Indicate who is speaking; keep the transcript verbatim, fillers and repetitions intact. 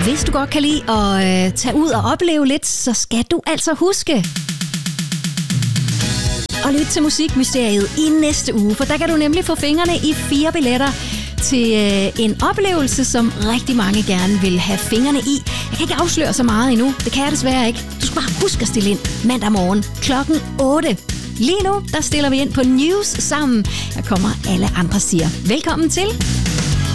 Speaker 1: Hvis du godt kan lide at øh, tage ud og opleve lidt, så skal du altså huske og lytte til Musikmysteriet i næste uge, for der kan du nemlig få fingrene i fire billetter til øh, en oplevelse, som rigtig mange gerne vil have fingrene i. Jeg kan ikke afsløre så meget endnu. Det kan jeg desværre ikke. Du skal bare huske at stille ind mandag morgen klokken otte. Lige nu, der stiller vi ind på News sammen. Her kommer Alle Andre Siger. Velkommen til.